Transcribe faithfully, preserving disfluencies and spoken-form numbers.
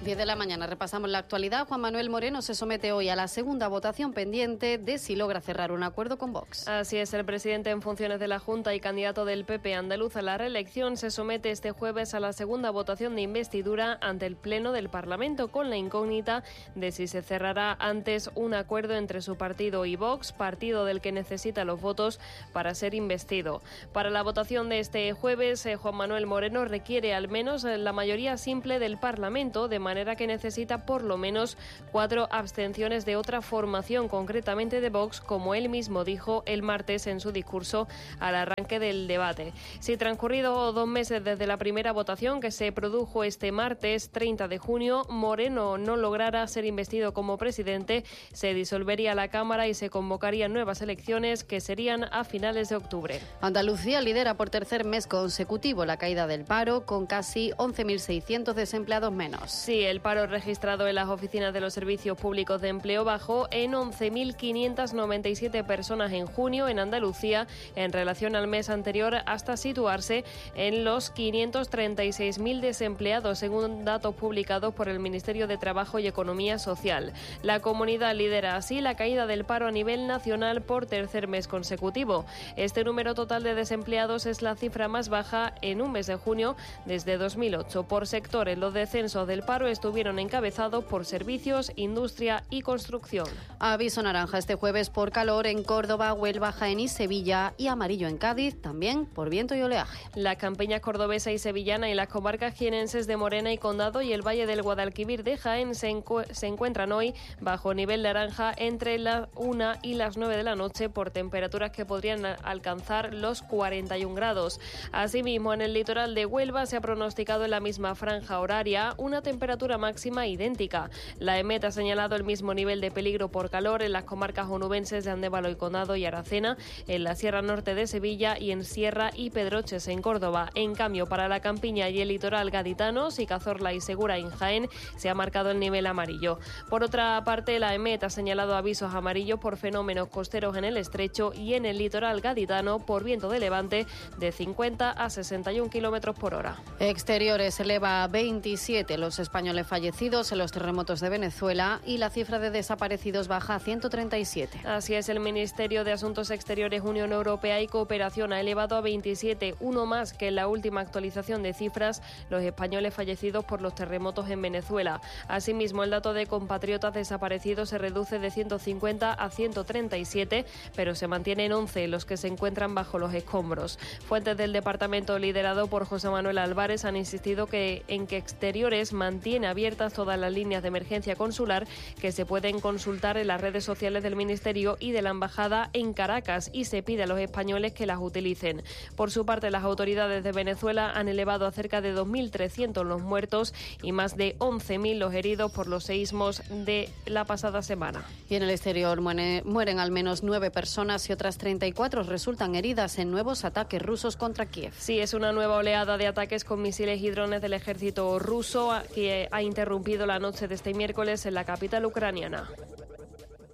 diez de la mañana repasamos la actualidad. Juan Manuel Moreno se somete hoy a la segunda votación pendiente de si logra cerrar un acuerdo con Vox. Así es, el presidente en funciones de la Junta y candidato del P P andaluz a la reelección se somete este jueves a la segunda votación de investidura ante el Pleno del Parlamento, con la incógnita de si se cerrará antes un acuerdo entre su partido y Vox, partido del que necesita los votos para ser investido. Para la votación de este jueves, eh, Juan Manuel Moreno requiere al menos la mayoría simple del Parlamento, de manera manera que necesita por lo menos cuatro abstenciones de otra formación, concretamente de Vox, como él mismo dijo el martes en su discurso al arranque del debate. Si transcurrido dos meses desde la primera votación, que se produjo este martes treinta de junio, Moreno no lograra ser investido como presidente, se disolvería la Cámara y se convocarían nuevas elecciones que serían a finales de octubre. Andalucía lidera por tercer mes consecutivo la caída del paro, con casi once mil seiscientos desempleados menos. Sí, el paro registrado en las oficinas de los servicios públicos de empleo bajó en once mil quinientas noventa y siete personas en junio en Andalucía en relación al mes anterior, hasta situarse en los quinientos treinta y seis mil desempleados, según datos publicados por el Ministerio de Trabajo y Economía Social. La comunidad lidera así la caída del paro a nivel nacional por tercer mes consecutivo. Este número total de desempleados es la cifra más baja en un mes de junio desde dos mil ocho. Por sectores, los descensos del paro estuvieron encabezados por servicios, industria y construcción. Aviso naranja este jueves por calor en Córdoba, Huelva, Jaén y Sevilla, y amarillo en Cádiz, también por viento y oleaje. Las campiñas cordobesa y sevillana y las comarcas jienenses de Morena y Condado y el Valle del Guadalquivir de Jaén se, encu- se encuentran hoy bajo nivel naranja entre las una y las nueve de la noche, por temperaturas que podrían alcanzar los cuarenta y un grados. Asimismo, en el litoral de Huelva se ha pronosticado en la misma franja horaria una temperatura máxima idéntica. La EMET ha señalado el mismo nivel de peligro por calor en las comarcas onubenses de Andévalo y Condado y Aracena, en la Sierra Norte de Sevilla y en Sierra y Pedroches en Córdoba. En cambio, para la campiña y el litoral gaditano, Cazorla y Segura en Jaén, se ha marcado el nivel amarillo. Por otra parte, la EMET ha señalado avisos amarillos por fenómenos costeros en el estrecho y en el litoral gaditano por viento de levante de cincuenta a sesenta y un kilómetros por hora. Exteriores eleva a veintisiete los españoles fallecidos en los terremotos de Venezuela y la cifra de desaparecidos baja a ciento treinta y siete. Así es, el Ministerio de Asuntos Exteriores, Unión Europea y Cooperación ha elevado a veintisiete, uno más que en la última actualización de cifras, los españoles fallecidos por los terremotos en Venezuela. Asimismo, el dato de compatriotas desaparecidos se reduce de ciento cincuenta a ciento treinta y siete, pero se mantienen once los que se encuentran bajo los escombros. Fuentes del departamento liderado por José Manuel Álvarez han insistido que en que Exteriores mantiene abiertas todas las líneas de emergencia consular que se pueden consultar en las redes sociales del Ministerio y de la Embajada en Caracas, y se pide a los españoles que las utilicen. Por su parte, las autoridades de Venezuela han elevado a cerca de dos mil trescientos los muertos y más de once mil los heridos por los seísmos de la pasada semana. Y en el exterior muere, mueren al menos nueve personas y otras treinta y cuatro resultan heridas en nuevos ataques rusos contra Kiev. Sí, es una nueva oleada de ataques con misiles y drones del ejército ruso que ha interrumpido la noche de este miércoles en la capital ucraniana.